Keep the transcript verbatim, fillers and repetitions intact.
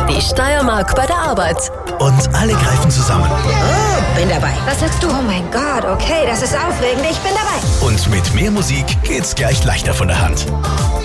Die Steiermark bei der Arbeit. Und alle greifen zusammen. Oh, bin dabei. Was sagst du? Oh mein Gott, okay, das ist aufregend. Ich bin dabei. Und mit mehr Musik geht's gleich leichter von der Hand.